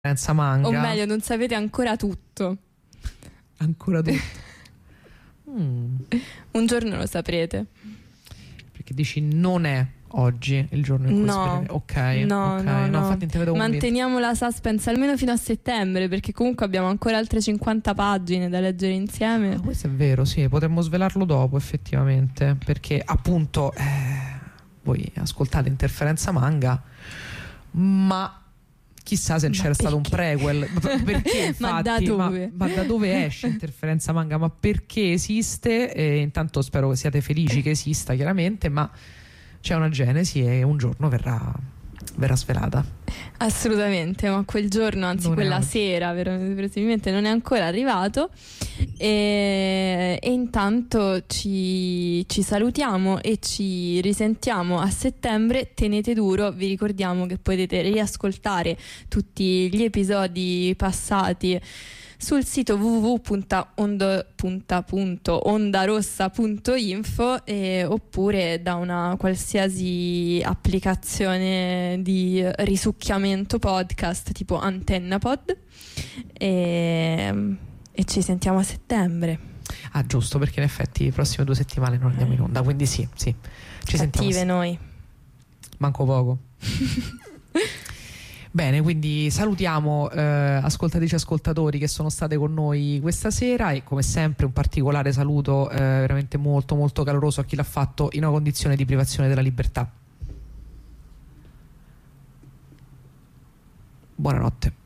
Interferenza Manga. O meglio, non sapete ancora tutto. Ancora tutto. Un giorno lo saprete. Perché dici non è oggi il giorno in cui No. ok, No, ok. no, no. Infatti te vedo manteniamo la suspense almeno fino a settembre, perché comunque abbiamo ancora altre 50 pagine da leggere insieme. Questo è vero, sì, potremmo svelarlo dopo effettivamente, perché appunto voi ascoltate Interferenza Manga, ma chissà se c'era stato un prequel, perché infatti, ma da dove? Ma da dove esce Interferenza Manga, ma perché esiste? E intanto spero che siate felici che esista, chiaramente, ma c'è una genesi e un giorno verrà svelata. Assolutamente, ma quel giorno, anzi non quella sera presumibilmente non è ancora arrivato. E intanto ci salutiamo e ci risentiamo a settembre. Tenete duro, vi ricordiamo che potete riascoltare tutti gli episodi passati sul sito www.ondarossa.info oppure da una qualsiasi applicazione di risucchiamento podcast tipo AntennaPod e ci sentiamo a settembre. Ah, giusto, perché in effetti le prossime 2 settimane non andiamo in onda, quindi sì, ci sentiamo. Cattive noi. Manco poco. Bene, quindi salutiamo ascoltatrici e ascoltatori che sono state con noi questa sera e come sempre un particolare saluto veramente molto molto caloroso a chi l'ha fatto in una condizione di privazione della libertà. Buonanotte.